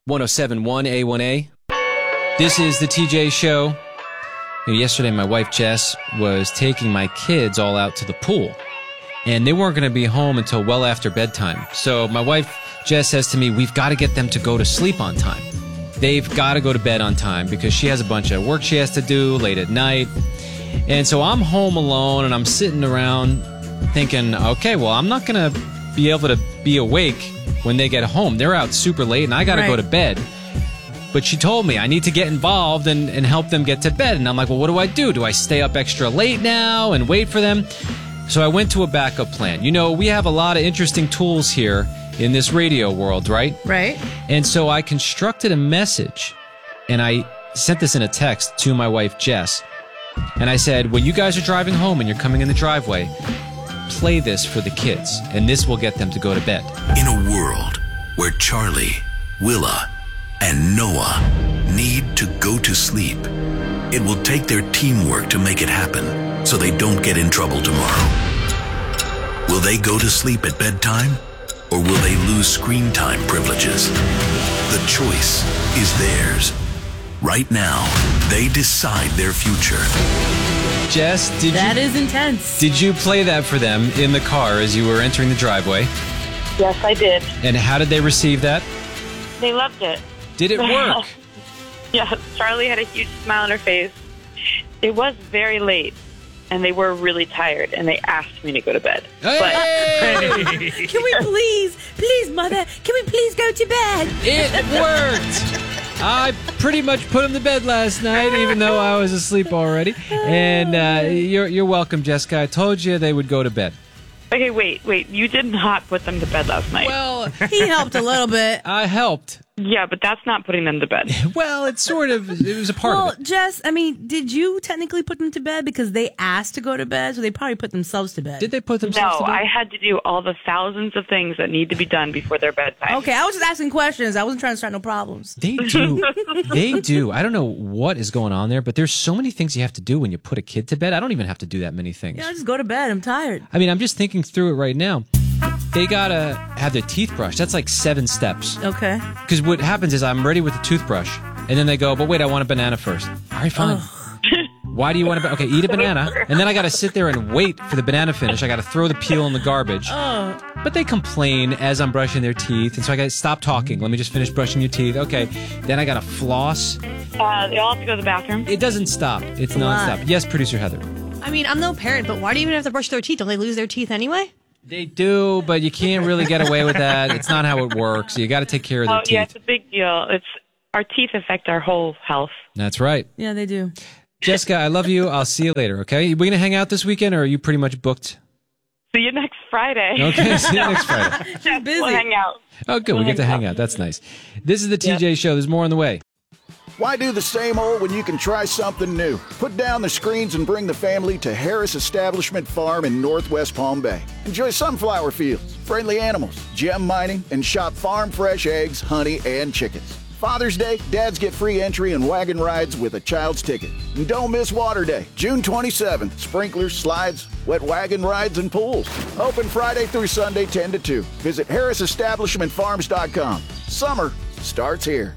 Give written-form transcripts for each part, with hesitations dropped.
107.1 A1A. This is the TJ Show. Yesterday, my wife Jess was taking my kids all out to the pool, and they weren't going to be home until well after bedtime. So my wife Jess says to me, we've got to get them to go to sleep on time. They've got to go to bed on time because she has a bunch of work she has to do late at night. And so I'm home alone, and I'm sitting around thinking, okay, well, I'm not going to be able to be awake when they get home. They're out super late, and I got to go to bed. But she told me I need to get involved and help them get to bed. And I'm like, well, what do I do? Do I stay up extra late now and wait for them? So I went to a backup plan. You know, we have a lot of interesting tools here in this radio world, right? Right. And so I constructed a message, and I sent this in a text to my wife, Jess. And I said, when you guys are driving home and you're coming in the driveway, play this for the kids, and this will get them to go to bed. In a world where Charlie, Willa, and Noah need to go to sleep, it will take their teamwork to make it happen so they don't get in trouble tomorrow. Will they go to sleep at bedtime, or will they lose screen time privileges? The choice is theirs. Right now, they decide their future. Jess, that is intense. Did you play that for them in the car as you were entering the driveway? Yes, I did. And how did they receive that? They loved it. Did it work? Yeah, Charlie had a huge smile on her face. It was very late, and they were really tired, and they asked me to go to bed. Hey! Can we please, Mother, can we please go to bed? It worked! I pretty much put them to bed last night, even though I was asleep already. And you're welcome, Jessica. I told you they would go to bed. Okay, wait. You did not put them to bed last night. Well, he helped a little bit. I helped. Yeah, but that's not putting them to bed. Well, it was a part of it. Well, Jess, I mean, did you technically put them to bed because they asked to go to bed, so they probably put themselves to bed? Did they put themselves to bed? No, I had to do all the thousands of things that need to be done before their bedtime. Okay, I was just asking questions. I wasn't trying to start no problems. They do. They do. I don't know what is going on there, but there's so many things you have to do when you put a kid to bed. I don't even have to do that many things. Yeah, just go to bed. I'm tired. I mean, I'm just thinking through it right now. They gotta have their teeth brushed. That's like 7 steps. Okay. Because what happens is I'm ready with the toothbrush, and then they go, but wait, I want a banana first. All right, fine. Why do you want to? Okay, eat a banana, and then I got to sit there and wait for the banana finish. I got to throw the peel in the garbage. But they complain as I'm brushing their teeth, and so I got to stop talking. Let me just finish brushing your teeth. Okay, then I got to floss. They all have to go to the bathroom. It doesn't stop. It's nonstop. Yes, producer Heather. I mean, I'm no parent, but why do you even have to brush their teeth? Don't they lose their teeth anyway? They do, but you can't really get away with that. It's not how it works. You got to take care of their teeth. Yeah, it's a big deal. Our teeth affect our whole health. That's right. Yeah, they do. Jessica, I love you. I'll see you later, okay? We going to hang out this weekend, or are you pretty much booked? See you next Friday. Okay, see you next Friday. She's busy. We'll hang out. Oh, good. We get to hang out. That's nice. This is the TJ Show. There's more on the way. Why do the same old when you can try something new? Put down the screens and bring the family to Harris Establishment Farm in Northwest Palm Bay. Enjoy sunflower fields, friendly animals, gem mining, and shop farm fresh eggs, honey, and chickens. Father's Day, dads get free entry and wagon rides with a child's ticket. And don't miss Water Day, June 27th. Sprinklers, slides, wet wagon rides, and pools. Open Friday through Sunday 10 to 2. Visit harrisestablishmentfarms.com. Summer starts here.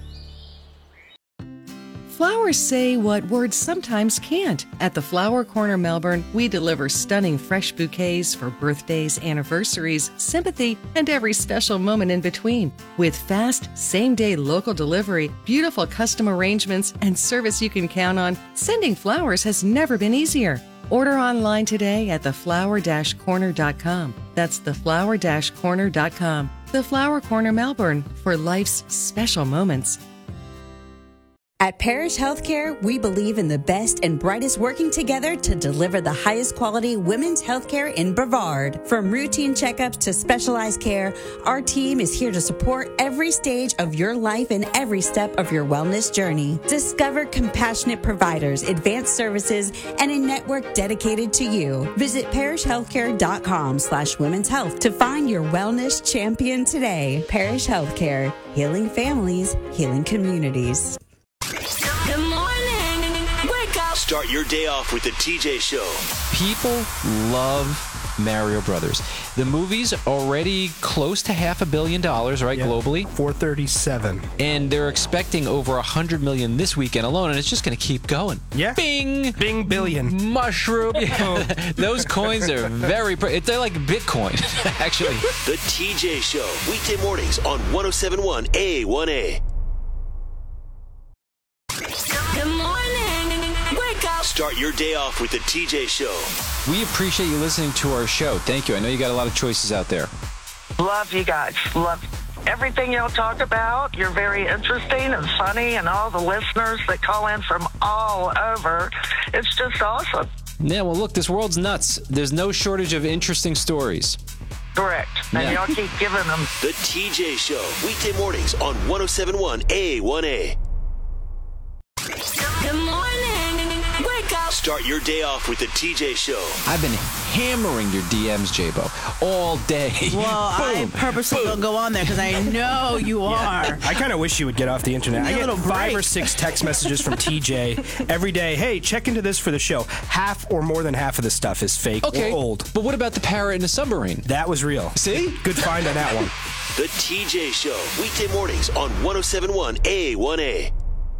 Flowers say what words sometimes can't. At the Flower Corner Melbourne, we deliver stunning fresh bouquets for birthdays, anniversaries, sympathy, and every special moment in between. With fast, same-day local delivery, beautiful custom arrangements, and service you can count on, sending flowers has never been easier. Order online today at theflower-corner.com. That's theflower-corner.com. The Flower Corner Melbourne, for life's special moments. At Parish Healthcare, we believe in the best and brightest working together to deliver the highest quality women's healthcare in Brevard. From routine checkups to specialized care, our team is here to support every stage of your life and every step of your wellness journey. Discover compassionate providers, advanced services, and a network dedicated to you. Visit parishhealthcare.com/women's health to find your wellness champion today. Parish Healthcare, healing families, healing communities. Good morning. Wake up. Start your day off with the TJ Show. People love Mario Brothers. The movie's already close to $500 million, right, globally? 437. And they're expecting over 100 million this weekend alone, and it's just going to keep going. Yeah. Bing! Bing billion. Mushroom. Yeah. Those coins are very... They're like Bitcoin, actually. The TJ Show, weekday mornings on 107.1 A1A. Good morning. Wake up. Start your day off with the TJ Show. We appreciate you listening to our show. Thank you. I know you got a lot of choices out there. Love you guys. Love everything y'all talk about. You're very interesting and funny, and all the listeners that call in from all over. It's just awesome. Yeah, well, look, this world's nuts. There's no shortage of interesting stories. Correct. And y'all keep giving them. The TJ Show, weekday mornings on 107.1 A1A. Good morning. Wake up. Start your day off with the TJ Show. I've been hammering your DMs, J-Bo, all day. Well, I purposely don't go on there because I know you are. I kind of wish you would get off the internet. I get 5 or 6 text messages from TJ every day. Hey, check into this for the show. Half or more than half of the stuff is fake or old. But what about the parrot in the submarine? That was real. See? Good find on that one. The TJ Show, weekday mornings on 107.1 A1A.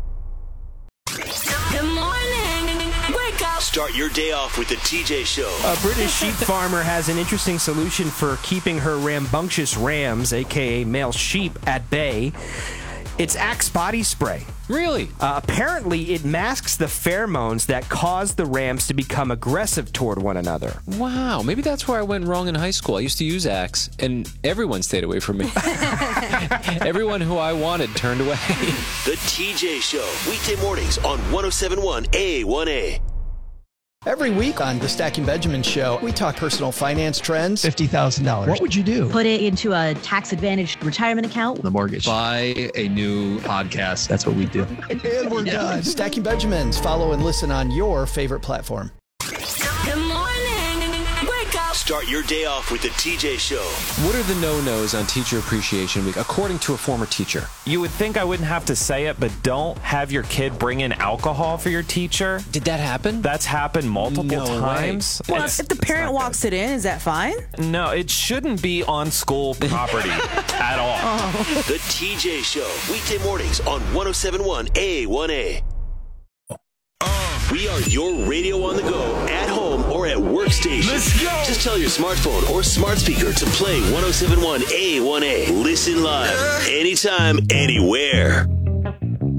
Good morning. Wake up. Start your day off with the TJ Show. A British sheep farmer has an interesting solution for keeping her rambunctious rams, a.k.a. male sheep, at bay. It's Axe body spray. Really? Apparently, it masks the pheromones that cause the rams to become aggressive toward one another. Wow, maybe that's where I went wrong in high school. I used to use Axe, and everyone stayed away from me. Everyone who I wanted turned away. The TJ Show, weekday mornings on 107.1 A1A. Every week on the Stacking Benjamin Show, we talk personal finance trends. $50,000. What would you do? Put it into a tax-advantaged retirement account. The mortgage. Buy a new podcast. That's what we do. And we're done. Stacking Benjamins. Follow and listen on your favorite platform. Good morning. Wake up. Start your day off with the TJ Show. What are the no-nos on Teacher Appreciation Week, according to a former teacher? You would think I wouldn't have to say it, but don't have your kid bring in alcohol for your teacher. Did that happen? That's happened multiple times. Well, if the parent walks it in, is that fine? No, it shouldn't be on school property at all. Oh. The TJ Show, weekday mornings on 107.1 A1A. We are your radio on the go, at home, or at workstation. Let's go! Just tell your smartphone or smart speaker to play 107.1 A1A. Listen live, anytime, anywhere.